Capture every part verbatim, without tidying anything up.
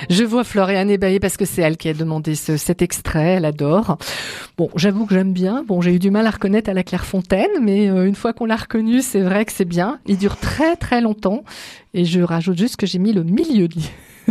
Je vois Floriane ébahie parce que c'est elle qui a demandé ce, cet extrait, elle adore. Bon, j'avoue que j'aime bien. Bon, j'ai eu du mal à reconnaître à la Clairefontaine, mais euh, une fois qu'on l'a reconnu, c'est vrai que c'est bien. Il dure très très longtemps et je rajoute juste que j'ai mis le milieu de,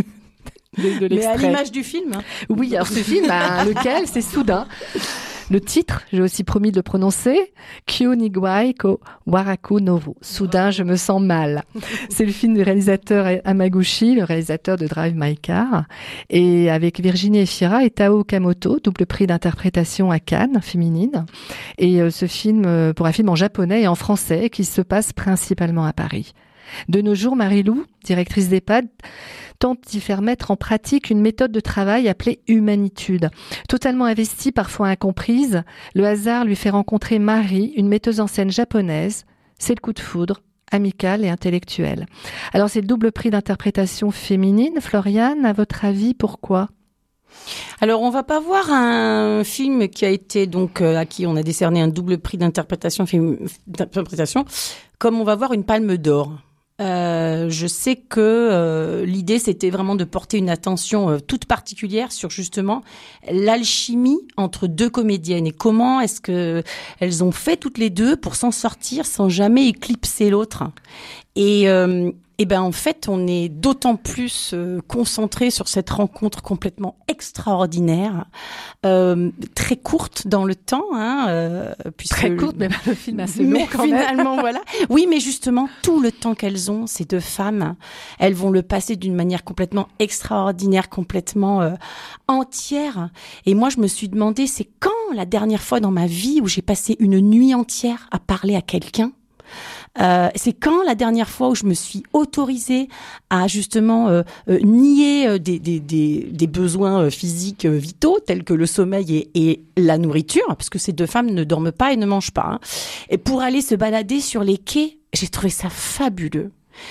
de, de l'extrait. Mais à l'image du film. Hein. Oui, alors ce film, bah, lequel, c'est Soudain. Le titre, j'ai aussi promis de le prononcer, Kyo Niguai ko Waraku Novo. Soudain, je me sens mal. C'est le film du réalisateur Hamaguchi, le réalisateur de Drive My Car, et avec Virginie Efira et Tao Okamoto, double prix d'interprétation à Cannes, féminine. Et euh, ce film, euh, pour un film en japonais et en français, qui se passe principalement à Paris. De nos jours, Marie-Lou, directrice d'EHPAD, tente d'y faire mettre en pratique une méthode de travail appelée humanitude. Totalement investie, parfois incomprise, le hasard lui fait rencontrer Marie, une metteuse en scène japonaise. C'est le coup de foudre, amical et intellectuel. Alors c'est le double prix d'interprétation féminine. Floriane, à votre avis, pourquoi ? Alors, on va pas voir un film qui a été donc euh, à qui on a décerné un double prix d'interprétation, film, d'interprétation, comme on va voir une Palme d'Or. Euh, je sais que euh, l'idée c'était vraiment de porter une attention euh, toute particulière sur justement l'alchimie entre deux comédiennes et comment est-ce que elles ont fait toutes les deux pour s'en sortir sans jamais éclipser l'autre. Et euh, et ben en fait on est d'autant plus euh, concentré sur cette rencontre complètement extraordinaire, euh, très courte dans le temps, hein, euh, puisque très courte, mais le film est assez long mais quand finalement même. Voilà. Oui, mais justement tout le temps qu'elles ont, ces deux femmes, elles vont le passer d'une manière complètement extraordinaire, complètement euh, entière. Et moi je me suis demandé, c'est quand la dernière fois dans ma vie où j'ai passé une nuit entière à parler à quelqu'un. Euh, c'est quand la dernière fois où je me suis autorisée à justement euh, euh, nier euh, des, des, des, des besoins euh, physiques euh, vitaux tels que le sommeil et, et la nourriture, parce que ces deux femmes ne dorment pas et ne mangent pas, hein. Et pour aller se balader sur les quais, j'ai trouvé ça fabuleux.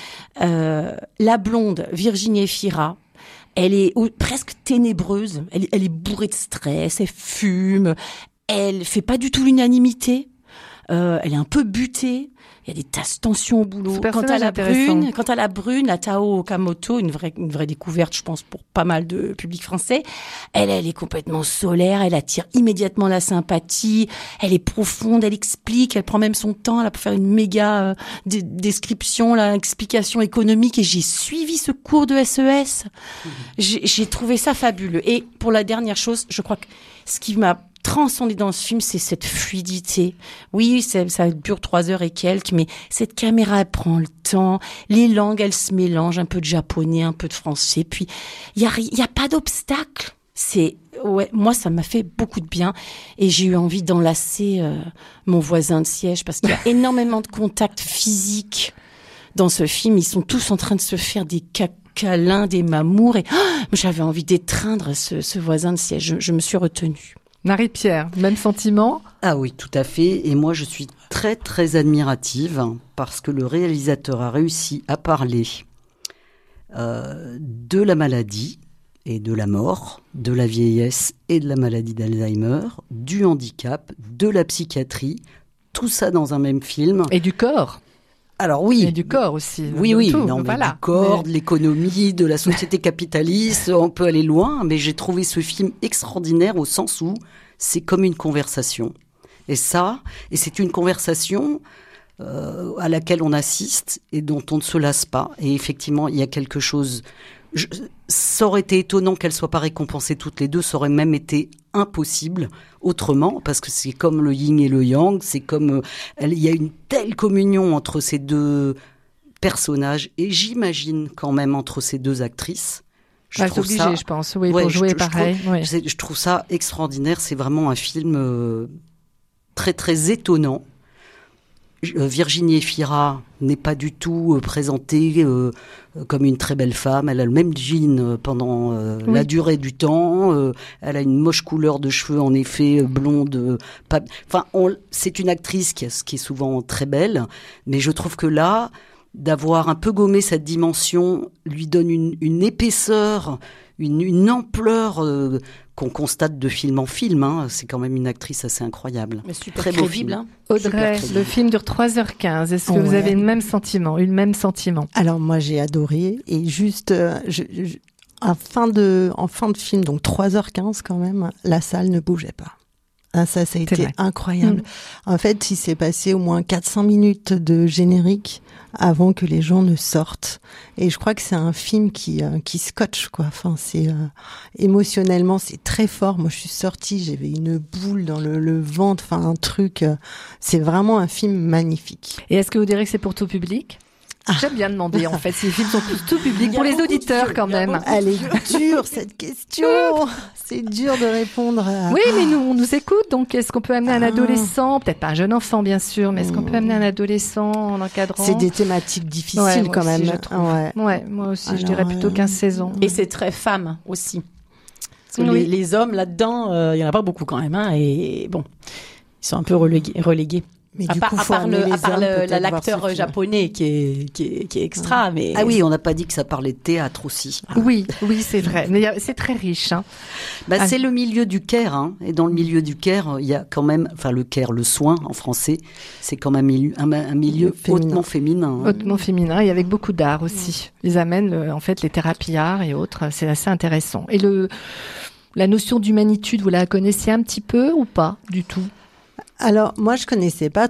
Euh, la blonde Virginie Efira, elle est presque ténébreuse, elle, elle est bourrée de stress, elle fume, elle fait pas du tout l'unanimité, euh, elle est un peu butée. Il y a des tasses tensions au boulot. Quant à la brune, quant à la brune, la Tao Okamoto, une vraie, une vraie découverte, je pense, pour pas mal de public français. Elle, elle est complètement solaire, elle attire immédiatement la sympathie, elle est profonde, elle explique, elle prend même son temps, là, pour faire une méga euh, d- description, là, explication économique, et j'ai suivi ce cours de S E S. Mmh. J'ai, j'ai trouvé ça fabuleux. Et pour la dernière chose, je crois que ce qui m'a transcendé dans ce film, c'est cette fluidité. Oui, ça, ça dure trois heures et quelques, mais cette caméra, elle prend le temps. Les langues, elles se mélangent, un peu de japonais, un peu de français. Puis, il y a, il y a pas d'obstacle. C'est, ouais, moi, ça m'a fait beaucoup de bien. Et j'ai eu envie d'enlacer euh, mon voisin de siège parce qu'il y a énormément de contacts physiques dans ce film. Ils sont tous en train de se faire des caca. câlins, des mamours. Et oh, j'avais envie d'étreindre ce, ce voisin de siège. Je, je me suis retenue. Marie-Pierre, même sentiment ? Ah oui, tout à fait. Et moi, je suis très, très admirative parce que le réalisateur a réussi à parler euh, de la maladie et de la mort, de la vieillesse et de la maladie d'Alzheimer, du handicap, de la psychiatrie, tout ça dans un même film. Et du corps. Alors oui. Et du corps aussi. Oui, oui, tout, non, mais voilà. du corps, mais... de l'économie, de la société capitaliste, on peut aller loin, mais j'ai trouvé ce film extraordinaire au sens où c'est comme une conversation. Et ça, et c'est une conversation euh, à laquelle on assiste et dont on ne se lasse pas. Et effectivement, il y a quelque chose... Je, ça aurait été étonnant qu'elles soient pas récompensées toutes les deux, ça aurait même été impossible autrement, parce que c'est comme le yin et le yang, c'est comme... Il y a une telle communion entre ces deux personnages, et j'imagine quand même entre ces deux actrices. Je trouve obligé, ça, je pense, oui, ouais, pour jouer je, pareil. Je trouve, ouais. je, je trouve ça extraordinaire, c'est vraiment un film euh, très très étonnant. Virginie Efira n'est pas du tout euh, présentée euh, comme une très belle femme. Elle a le même jean pendant euh, oui. la durée du temps. Euh, elle a une moche couleur de cheveux, en effet, blonde. Euh, pas... Enfin, on... c'est une actrice qui, a... qui est souvent très belle, mais je trouve que là, d'avoir un peu gommé cette dimension, lui donne une, une épaisseur, une, une ampleur euh, qu'on constate de film en film. Hein. C'est quand même une actrice assez incroyable. Mais super très crédible. Hein. Audrey, le film dure trois heures quinze. Est-ce que ouais. vous avez le même sentiment, eu le même sentiment ? Alors moi j'ai adoré et juste, euh, je, je, en fin de, en fin de film, donc trois heures quinze quand même, la salle ne bougeait pas. Ah, ça, ça a été incroyable. Mmh. En fait, il s'est passé au moins quatre cents minutes de générique avant que les gens ne sortent. Et je crois que c'est un film qui euh, qui scotche, quoi. Enfin, c'est euh, émotionnellement, c'est très fort. Moi, je suis sortie, j'avais une boule dans le, le ventre, enfin un truc. Euh, c'est vraiment un film magnifique. Et est-ce que vous direz que c'est pour tout public ? Ah. J'aime bien demander, en fait, si les films sont tous tout publics, pour les auditeurs quand même. Elle est dure, cette question. C'est dur de répondre. À... Oui, mais nous, on nous écoute, donc est-ce qu'on peut amener un adolescent, peut-être pas un jeune enfant, bien sûr, mais est-ce qu'on peut amener un adolescent en encadrant ? C'est des thématiques difficiles, ouais, quand aussi, même. Je trouve. Ouais. ouais, moi aussi, alors, je dirais plutôt quinze seize ans. Et c'est très femme aussi. Parce que oui. les, les hommes, là-dedans, il euh, y en a pas beaucoup quand même, hein, et bon, ils sont un peu relégués. relégués. Mais à du part, coup, à part, le, à part hommes, le, l'acteur japonais qui est, qui est, qui est extra. Ouais. Mais... Ah oui, on n'a pas dit que ça parlait de théâtre aussi. Ah. Oui, oui, c'est vrai. Mais c'est très riche. Hein. Bah, ah. C'est le milieu du care. Hein. Et dans le milieu du care, il y a quand même, enfin le care, le soin en français, c'est quand même un milieu, un, un milieu féminin. hautement féminin. Hein. Hautement féminin et avec beaucoup d'art aussi. Ouais. Ils amènent le, en fait les thérapies art et autres. C'est assez intéressant. Et le, la notion d'humanitude, vous la connaissiez un petit peu ou pas du tout ? Alors, moi, je connaissais pas